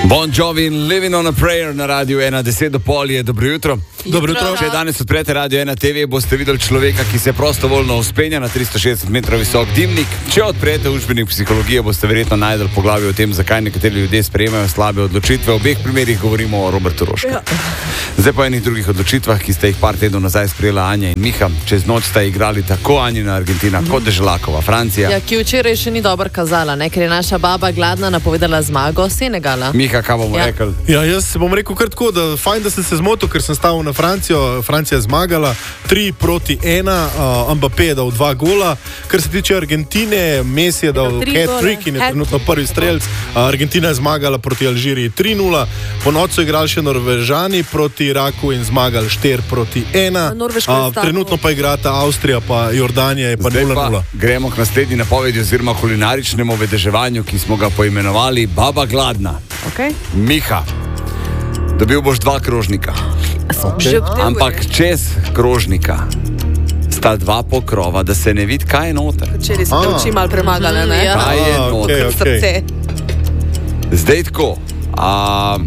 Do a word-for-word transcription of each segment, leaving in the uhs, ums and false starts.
Bon Jovi in Living on a Prayer na Radiu ena, deset do pol je. Dobro jutro. Dobro jutro. Če danes odprete Radio ena te ve, boste videli človeka, ki se prostovoljno vzpenja na tristo šestdeset metrov visok dimnik. Če odprete učbenik psihologije, boste verjetno najdel poglavje o tem, zakaj nekateri ljudje sprejemajo slabe odločitve. V obeh primerih govorimo o Robertu Rošku. Ja. Zdaj pa enih drugih odločitvah, ki ste jih par tednov nazaj sprejela Anja in Miha. Čez noč sta igrali tako Anjina Argentina mm-hmm. kot Deželakova Francija. Ja, ki včeraj še ni dobro kazala, ne? Ker je naša baba gladna napovedala zmago Senegala. Miha, kaj bomo ja. rekli? Ja, jaz bom rekel kar tako, da fajn, da sem se zmotil, ker sem stavil na Francijo. Francija je zmagala tri proti ena, uh, Mbappé je dal dva gola. Kar se tiče Argentine, Messi je dal hat-trick in je trenutno prvi strelc. Uh, Argentina je zmagala proti Alžiriji tri nula. Po nocu igrali še Norvežani proti Iraku in zmagali štiri proti ena. Uh, trenutno pa igrata Avstrija pa Jordanija je pa nula nula. Gremo k naslednji napovedi oziroma kulinaričnemu vedeževanju, ki smo ga poimenovali Baba gladna. Okay. Miha, dobil boš dva krožnika. Okay. Ampak čez krožnika sta dva pokrova, da se ne vidi, kaj je noter. Včeraj smo oči malo premagale, ne? Ja. Kaj je noter? Okay, okay. Zdaj tako. A...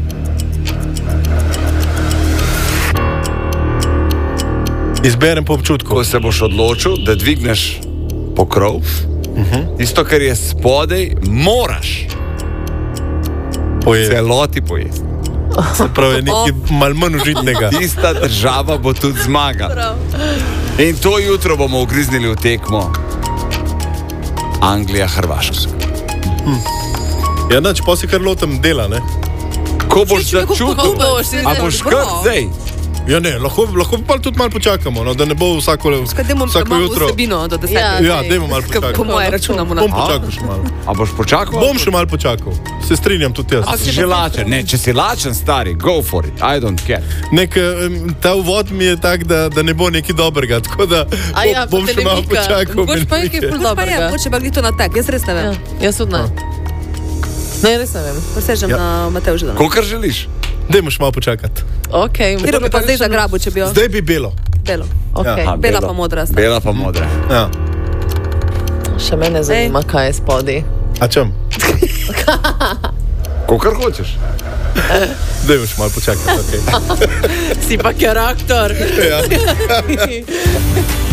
Izberem po občutku. Ko se boš odločil, da dvigneš pokrov, uh-huh. tisto, kar je spodaj, moraš pojesti. Celoti pojesti. Se pravi, nekaj malo manj užitnega. Tista država bo tudi zmagala. In to jutro bomo ugriznili v tekmo Anglija-Hrvaška. Hm. Ja, nač, pa si kar lotem dela, ne? Ko boš začutil, a boš kar zdaj? Ja, ne, lahko, lahko pa tudi malo počakamo, no, da ne bo vsako, vsako jutro. Vsebino do desetih. Ja, ja, dajmo malo počakati. Po moje računamo na to. Bom počakal še malo. A boš počakal? Bom še malo počakal. Se strinjam tudi jaz. A si že lačen? Ne, če si lačen, stari, go for it. I don't care. Nek, ta uvod mi je tak, da, da ne bo nekaj dobrega, tako da bo, ja, bom še malo počakal. Boš pa nekaj ful dobrega. Moče pa glito na tak, jaz res ne vem. Ja, jaz tudi ne. Ne, res ne vem. Posežem ja. na Matevžu. Kolikor želiš? Dajmo še malo počakati. Okay, Kjer bi pa zdaj zagrabil, če bi jo? Zdaj bi belo. Belo. Okay. Aha, bela belo. pa modra. Sta. Bela pa modra. Ja. Še mene zanima, Ej. kaj je spodaj. A čem? Kolikor hočeš. Dajmo še malo počakati. Okay. Si pa karakter. Ja.